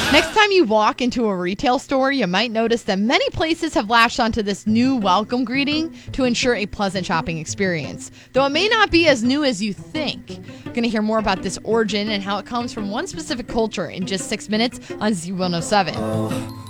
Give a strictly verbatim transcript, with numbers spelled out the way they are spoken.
Next time you walk into a retail store, you might notice that many places have latched onto this new welcome greeting to ensure a pleasant shopping experience, though it may not be as new as you think. We're going to hear more about this origin and how it comes from one specific culture in just six minutes on Z one oh seven.